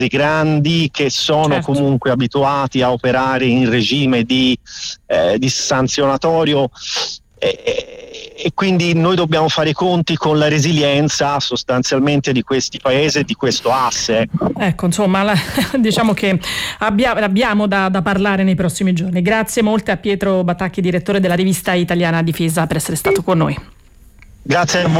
grandi che sono certo. comunque abituati a operare in regime di sanzionatorio, e quindi noi dobbiamo fare i conti con la resilienza sostanzialmente di questi paesi e di questo asse. Ecco, insomma, diciamo che abbiamo da parlare nei prossimi giorni. Grazie molte a Pietro Batacchi, direttore della rivista italiana Difesa, per essere stato con noi. Grazie a voi.